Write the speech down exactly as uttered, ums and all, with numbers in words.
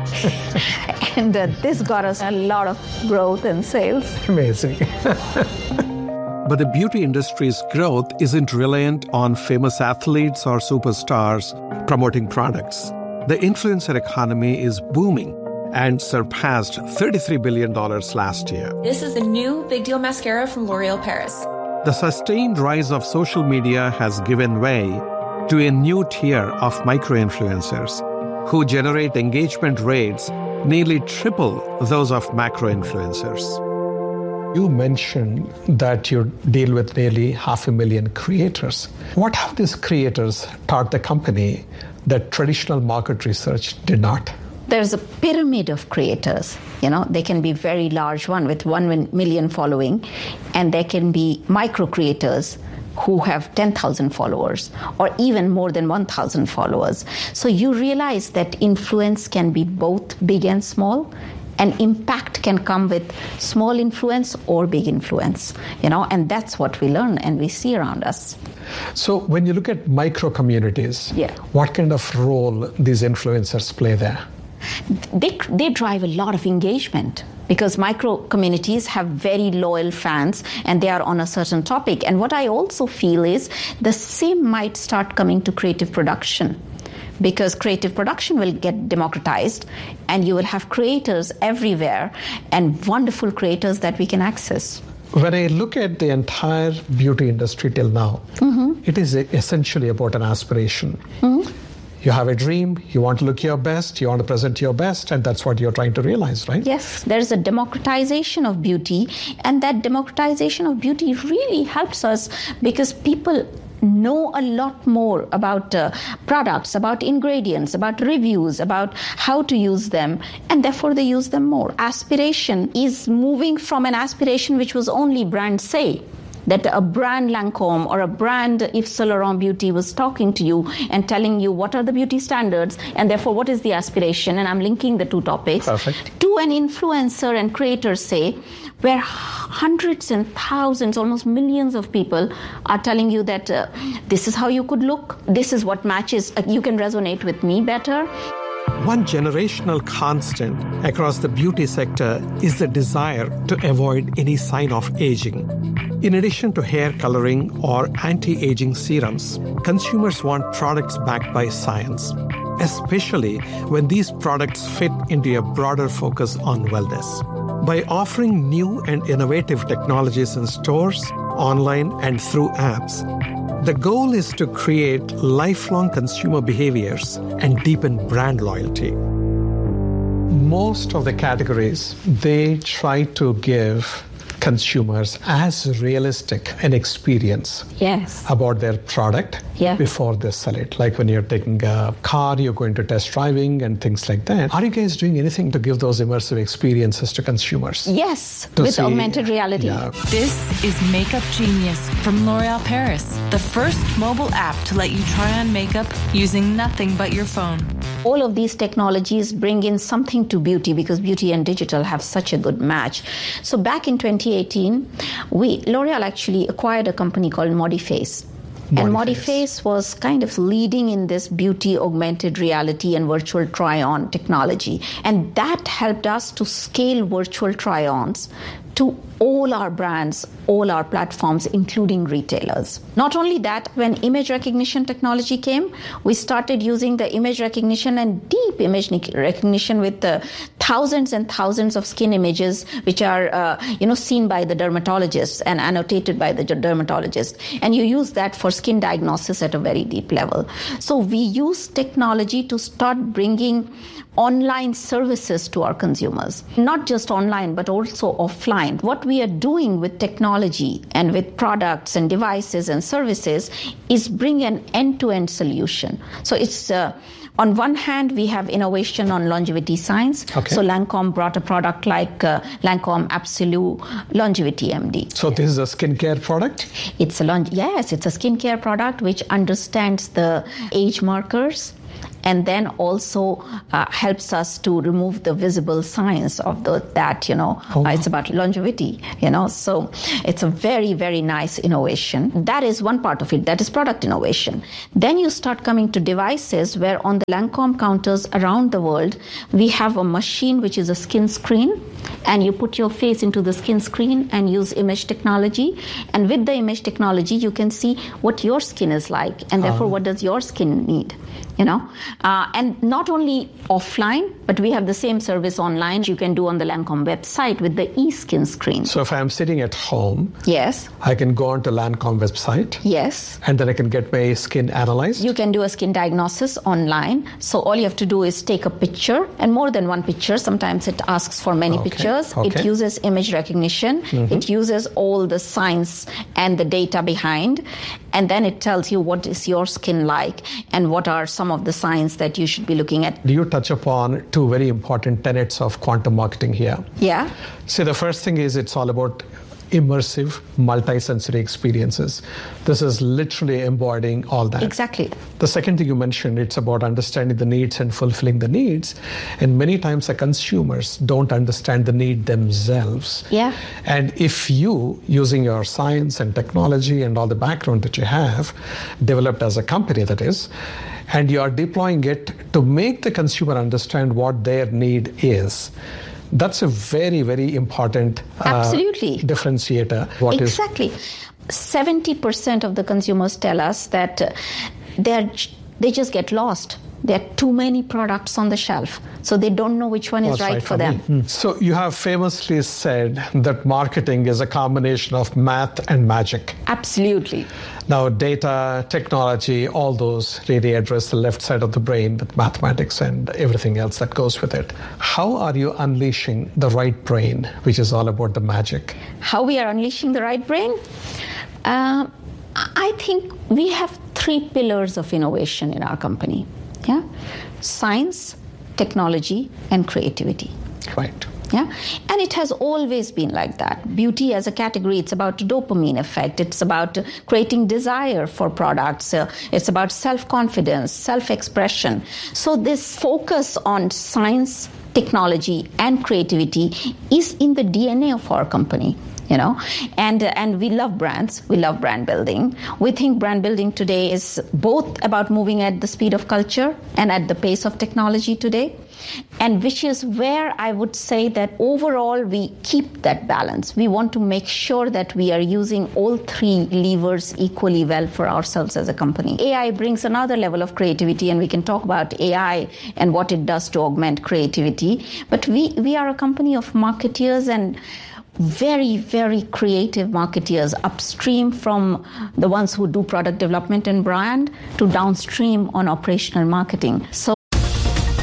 and uh, this got us a lot of growth and sales. Amazing. But the beauty industry's growth isn't reliant on famous athletes or superstars promoting products. The influencer economy is booming and surpassed thirty-three billion dollars last year. This is the new Big Deal Mascara from L'Oreal Paris. The sustained rise of social media has given way to a new tier of micro-influencers who generate engagement rates nearly triple those of macro-influencers. You mentioned that you deal with nearly half a million creators. What have these creators taught the company that traditional market research did not? There's a pyramid of creators. You know, they can be very large one with one million following, and there can be micro creators who have ten thousand followers or even more than one thousand followers. So you realize that influence can be both big and small, and impact can come with small influence or big influence, you know, and that's what we learn and we see around us. So when you look at micro communities, yeah. what kind of role these influencers play there? They, they drive a lot of engagement because micro communities have very loyal fans and they are on a certain topic. And what I also feel is the same might start coming to creative production, because creative production will get democratized and you will have creators everywhere and wonderful creators that we can access. When I look at the entire beauty industry till now, mm-hmm. it is essentially about an aspiration. Mm-hmm. You have a dream, you want to look your best, you want to present your best, and that's what you're trying to realize, right? Yes, there's a democratization of beauty, and that democratization of beauty really helps us because people know a lot more about uh, products, about ingredients, about reviews, about how to use them, and therefore they use them more. Aspiration is moving from an aspiration which was only brand say, that a brand Lancôme or a brand Yves Saint Laurent Beauty was talking to you and telling you what are the beauty standards and therefore what is the aspiration, and I'm linking the two topics. Perfect. To an influencer and creator say, where hundreds and thousands, almost millions of people are telling you that uh, this is how you could look, this is what matches, uh, you can resonate with me better. One generational constant across the beauty sector is the desire to avoid any sign of aging. In addition to hair coloring or anti-aging serums, consumers want products backed by science, especially when these products fit into a broader focus on wellness. By offering new and innovative technologies in stores, online, and through apps, the goal is to create lifelong consumer behaviors and deepen brand loyalty. Most of the categories, they try to give consumers as realistic an experience yes. about their product yeah. before they sell it. Like when you're taking a car, you're going to test driving and things like that. Are you guys doing anything to give those immersive experiences to consumers? Yes, with see, augmented reality. Yeah. This is Makeup Genius from L'Oreal Paris, the first mobile app to let you try on makeup using nothing but your phone. All of these technologies bring in something to beauty because beauty and digital have such a good match. So back in twenty eighteen, we L'Oreal actually acquired a company called Modiface. Modiface. And Modiface was kind of leading in this beauty, augmented reality, and virtual try-on technology. And that helped us to scale virtual try-ons to all our brands, all our platforms, including retailers. Not only that, when image recognition technology came, we started using the image recognition and deep image recognition with uh, thousands and thousands of skin images, which are uh, you know, seen by the dermatologist and annotated by the dermatologist. And you use that for skin diagnosis at a very deep level. So we use technology to start bringing online services to our consumers, not just online, but also offline. What we are doing with technology and with products and devices and services is bring an end-to-end solution. So it's uh, on one hand, we have innovation on longevity science. Okay. So Lancôme brought a product like uh, Lancôme Absolute Longevity M D. So this is a skincare product? It's a long- yes, it's a skincare product which understands the age markers and then also uh, helps us to remove the visible signs of the, that, you know, oh, wow. uh, it's about longevity, you know, so it's a very, very nice innovation. That is one part of it, that is product innovation. Then you start coming to devices where on the Lancome counters around the world, we have a machine which is a skin screen, and you put your face into the skin screen and use image technology, and with the image technology you can see what your skin is like, and therefore um. what does your skin need, you know. Uh, and not only offline, but we have the same service online you can do on the Lancome website with the eSkin screen. So if I'm sitting at home, yes, I can go onto Lancome website, yes, and then I can get my skin analyzed. You can do a skin diagnosis online. So all you have to do is take a picture, and more than one picture. Sometimes it asks for many okay. pictures. Okay. It uses image recognition. Mm-hmm. It uses all the science and the data behind, and then it tells you what is your skin like and what are some of the signs that you should be looking at. Do you touch upon two very important tenets of quantum marketing here? Yeah. See, the first thing is it's all about immersive, multi-sensory experiences. This is literally embodying all that. Exactly. The second thing you mentioned, it's about understanding the needs and fulfilling the needs. And many times the consumers don't understand the need themselves. Yeah. And if you, using your science and technology and all the background that you have, developed as a company that is, and you are deploying it to make the consumer understand what their need is, that's a very, very important uh, Absolutely. differentiator. What exactly. Is... seventy percent of the consumers tell us that uh, they're, they just get lost. There are too many products on the shelf, so they don't know which one is What's right, right for, for them. Mm. So you have famously said that marketing is a combination of math and magic. Absolutely. Now, data, technology, all those really address the left side of the brain with mathematics and everything else that goes with it. How are you unleashing the right brain, which is all about the magic? How we are unleashing the right brain? Uh, I think we have three pillars of innovation in our company. Yeah, science, technology, and creativity. Right. Yeah, and it has always been like that. Beauty as a category, it's about dopamine effect. It's about creating desire for products. Uh, it's about self-confidence, self-expression. So this focus on science, technology, and creativity is in the D N A of our company. You know, and uh, and we love brands. We love brand building. We think brand building today is both about moving at the speed of culture and at the pace of technology today, and which is where I would say that overall we keep that balance. We want to make sure that we are using all three levers equally well for ourselves as a company. A I brings another level of creativity, and we can talk about A I and what it does to augment creativity. But we we are a company of marketeers and very, very creative marketeers, upstream from the ones who do product development and brand to downstream on operational marketing. So